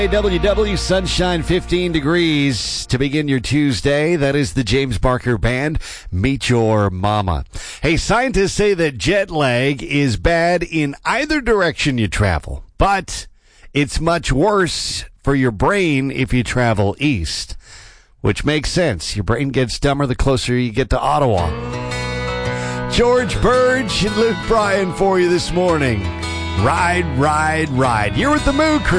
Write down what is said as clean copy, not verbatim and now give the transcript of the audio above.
WW Sunshine, 15 degrees to begin your Tuesday. That is the James Barker Band, Meet Your Mama. Hey, scientists say that jet lag is bad in either direction you travel, but it's much worse for your brain if you travel east, which makes sense. Your brain gets dumber the closer you get to Ottawa. George Burge and Luke Bryan for you this morning. Ride, ride, ride. You're with the Moo Crew.